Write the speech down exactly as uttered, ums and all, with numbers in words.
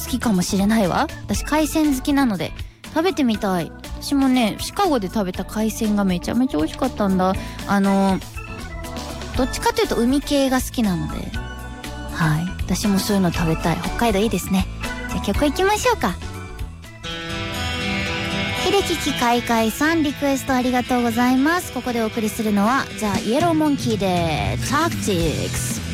好きかもしれないわ。私海鮮好きなので食べてみたい。私もねシカゴで食べた海鮮がめちゃめちゃ美味しかったんだ。あのどっちかというと海系が好きなので、はい、私もそういうの食べたい。北海道いいですね。じゃあ曲いきましょうか。秀樹機開会さんリクエストありがとうございます。ここでお送りするのはじゃあイエローモンキーでタクティクス。